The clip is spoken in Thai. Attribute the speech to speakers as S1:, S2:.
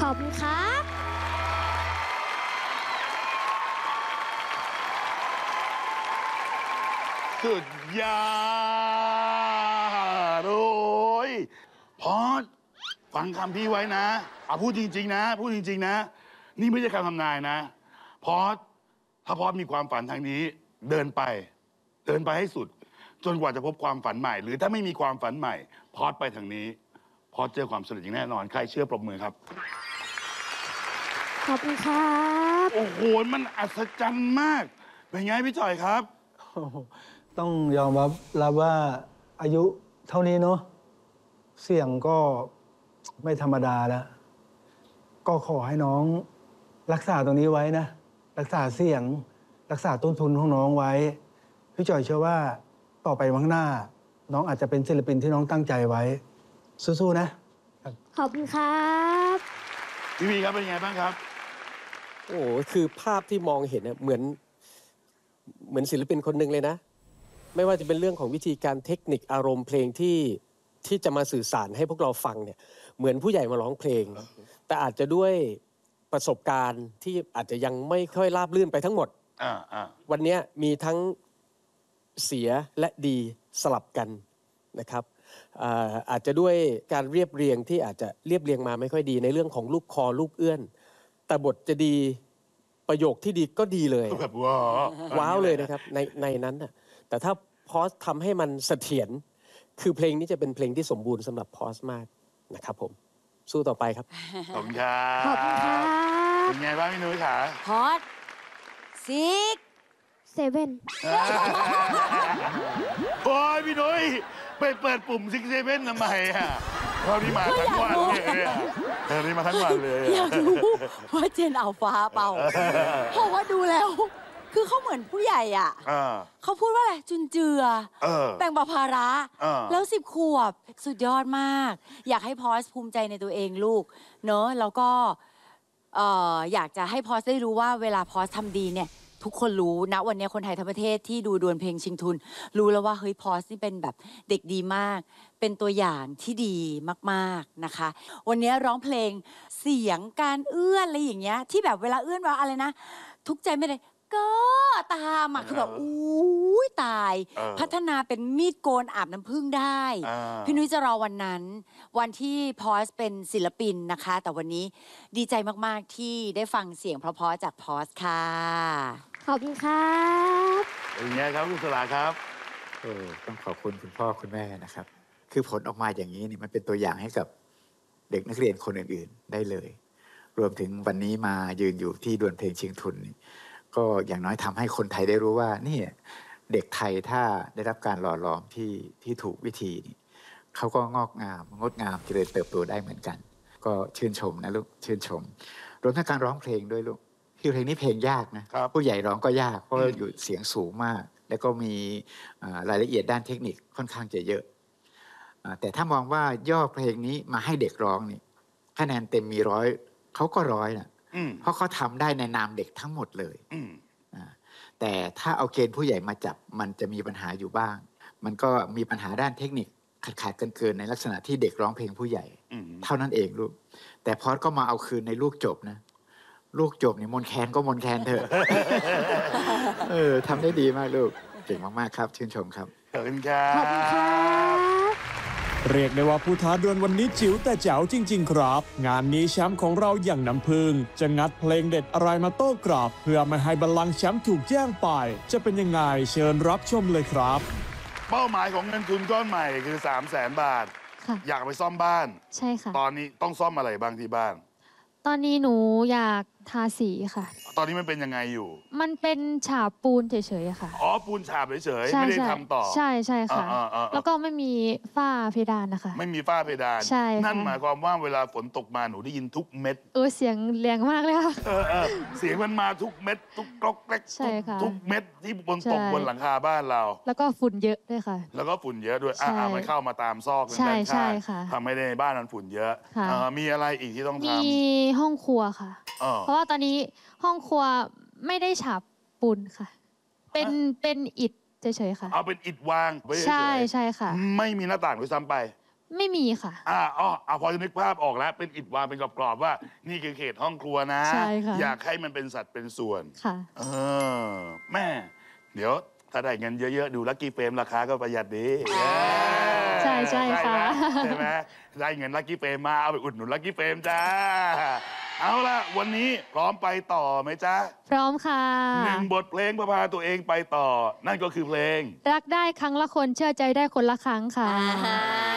S1: ขอบคุณครับ
S2: สุดยอดโอ้ยพอดฟังคำพี่ไว้นะเอาพูดจริงๆนะพูดจริงๆนะนี่ไม่ใช่คำทำนายนะพอดถ้าพอดมีความฝันทางนี้เดินไปให้สุดจนกว่าจะพบความฝันใหม่หรือถ้าไม่มีความฝันใหม่พอดไปทางนี้พอดเจอความสำเร็จอย่างแน่นอนใครเชื่อปรบมือครับ
S1: ขอบคุณครับ
S2: โอ้โหมันอัศจรรย์มากเป็นไงพี่จ่อยครับ
S3: ต้องยอมรับว่าอายุเท่านี้เนาะเสียงก็ไม่ธรรมดาแล้วก็ขอให้น้องรักษาตรงนี้ไว้นะรักษาเสียงรักษาต้นทุนของน้องไว้พี่จ่อยเชื่อว่าต่อไปข้างหน้าน้องอาจจะเป็นศิลปินที่น้องตั้งใจไว้สู้ๆนะ
S1: ขอบคุณครับ
S2: พี่วีครับเป็นไงบ้างครับ
S4: โอ้คือภาพที่มองเห็นเหมือนศิลปินคนหนึ่งเลยนะไม่ว่าจะเป็นเรื่องของวิธีการเทคนิคอารมณ์เพลงที่จะมาสื่อสารให้พวกเราฟังเนี่ยเหมือนผู้ใหญ่มาร้องเพลงแต่อาจจะด้วยประสบการณ์ที่อาจจะยังไม่ค่อยราบรื่นไปทั้งหมดวันนี้มีทั้งเสียและดีสลับกันนะครับอาจจะด้วยการเรียบเรียงที่อาจจะเรียบเรียงมาไม่ค่อยดีในเรื่องของลูกคอลูกเอื้อนแต่บทจะดีประโยคที่ดีก็ดีเลย
S2: แบบ
S4: ว้าวเลยนะครับในนั้นน่ะแต่ถ้าพอสทำให้มันเสถียรคือเพลงนี้จะเป็นเพลงที่สมบูรณ์สำหรับพอสมากนะครับผมสู้ต่อไปครับ
S2: ขอบคุณครับ
S1: ขอบคุณครับ
S2: เป็นไงบ้างพี่นุ้ยขา
S5: พอสซิก
S1: เซเว่น
S2: โอ้ยพี่นุ้ยไปเปิดปุ่มซิกเซเว่นทำไมอ่ะเรานี่มาทั้งวันเลยเรานี่มาทั้งวันเลย
S5: อยากรู้ว่าเจนเอาฟ้าเปล่าเพราะว่าดูแล้วคือเขาเหมือนผู้ใหญ่อ่ะเขาพูดว่าอะไรจุนเจือแบ่งเบาภาระแล้ว10 ขวบสุดยอดมากอยากให้พอสภูมิใจในตัวเองลูกเนอะแล้วก็อยากจะให้พอสได้รู้ว่าเวลาพอสทำดีเนี่ยทุกคนรู้นะวันนี้คนไทยทั้งประเทศที่ดูดวลเพลงชิงทุนรู้แล้วว่าเฮ้ยพอสนี่เป็นแบบเด็กดีมากเป็นตัวอย่างที่ดีมากๆนะคะวันนี้ร้องเพลงเสียงการเอื้อนอะไรอย่างเงี้ยที่แบบเวลาเอื้อนว่าอะไรนะทุกใจไม่ได้ก็ตามอ่ะคือแบบอู้ตายพัฒนาเป็นมีดโกนอาบน้ำผึ้งได้พี่นุ้ยจะรอวันนั้นวันที่พอสเป็นศิลปินนะคะแต่วันนี้ดีใจมากๆที่ได้ฟังเสียงเพราะๆจากพอสค่ะ
S1: ขอบคุณครับ
S2: เป็นไงครับคุณสลาครับ
S6: ต้องขอบคุณคุณพ่อคุณแม่นะครับคือผลออกมาอย่างนี้นี่มันเป็นตัวอย่างให้กับเด็กนักเรียนคนอื่นๆได้เลยรวมถึงวันนี้มายืนอยู่ที่ดวลเพลงชิงทุนนี่ก็อย่างน้อยทำให้คนไทยได้รู้ว่านี่เด็กไทยถ้าได้รับการหล่อหลอมที่ถูกวิธีนี่เขาก็งดงามเจริญเติบโตได้เหมือนกันก็ชื่นชมนะลูกชื่นชมรวมทั้งการร้องเพลงด้วยลูกคือเพลงนี้เพลงยากนะผู้ใหญ่ร้องก็ยากเพราะอยู่เสียงสูงมากแล้วก็มีรายละเอียดด้านเทคนิคค่อนข้างจะเยอะแต่ถ้ามองว่าย่อเพลงนี้มาให้เด็กร้องนี่คะแนนเต็มมี100เขาก็100นะเพราะเขาทำได้ในนามเด็กทั้งหมดเลยแต่ถ้าเอาเกณฑ์ผู้ใหญ่มาจับมันจะมีปัญหาอยู่บ้างมันก็มีปัญหาด้านเทคนิคขาดเกินในลักษณะที่เด็กร้องเพลงผู้ใหญ่เท่านั้นเองลูกแต่พอสก็มาเอาคืนในลูกจบนะลูกจบนี่มนแคนก็มนแคนเถอะทำได้ดีมากลูกเก่งมากๆครับชื่นชมครับ
S2: ขอบคุณครับ
S1: ขอบคุณครับ
S7: เรียกได้ว่าผู้ท้าดวลวันนี้จิ๋วแต่แจ๋วจริงๆครับงานนี้แชมป์ของเราอย่างน้ำพึ่งจะงัดเพลงเด็ดอะไรมาโต้กลับเพื่อไม่ให้บัลลังก์แชมป์ถูกแย่งไปจะเป็นยังไงเชิญรับชมเลยครับ
S2: เป้าหมายของเงินทุนก้อนใหม่คือ300,000 บาทอยากไปซ่อมบ้าน
S1: ใช่ค่ะ
S2: ตอนนี้ต้องซ่อมอะไรบ้างที่บ้าน
S1: ตอนนี้หนูอยากทาสีค่ะ
S2: ตอนนี้มันเป็นยังไงอยู่
S1: มันเป็นฉาบปูนเฉยๆค่ะ
S2: อ๋อปูนฉาบเฉยๆไม่ได้ทำต่อ
S1: ใช่ค่ะแล้วก็ไม่มีฝ้าเพดานนะคะ
S2: ไม่มีฝ้าเพดาน
S1: ใช่
S2: นั่นหมายความว่าเวลาฝนตกมาหนูได้ยินทุกเม็ด
S1: เสียงแรงมากเลยค่ะ
S2: เสียงมันมาทุกเม็ดทุกกรอกแกรกทุกเม็ดที่บนตกบนหลังคาบ้านเรา
S1: แล้วก็ฝุ่นเยอะด้วยค่ะ
S2: แล้วก็ฝุ่นเยอะด้วยมันเข้ามาตามซอกด้านข้างทำให้ในบ้านมันฝุ่นเยอะมีอะไรอีกที่ต้องทำ
S1: มีห้องครัวค่ะเพราะว่าตอนนี้ห้องครัวไม่ได้ฉาบปูนค่ะเป็นอิฐเฉยๆค่ะ
S2: เอาเป็นอิฐวาง
S1: ใช่ค่ะ
S2: ไม่มีหน้าต่างด้วยซ้ำไป
S1: ไม่มีค่ะ
S2: พอจะนึกภาพออกแล้วเป็นอิฐวางเป็นกรอบๆว่านี่คือเขตห้องครัวนะ
S1: ใช่ค่ะ
S2: อยากให้มันเป็นสัดเป็นส่วน
S1: ค่ะ
S2: แม่ เดี๋ยวถ้าได้เงินเยอะๆ ดูลัคกี้เฟรมราคาก็ประหยัดดี
S1: ใช่ค่ะ
S2: ใช่ไหมได้เงินลัคกี้เฟรมมาเอาไปอุดหนุนลัคกี้เฟรมจ้า เอาล่ะ วันนี้พร้อมไปต่อไหมจ๊ะ
S1: พร้อมค่ะ
S2: 1 บทเพลงพาตัวเองไปต่อ นั่นก็คือเพลง
S1: รักได้ครั้งละคนเชื่อใจได้คนละครั้งค่ะ
S5: อ่าฮะ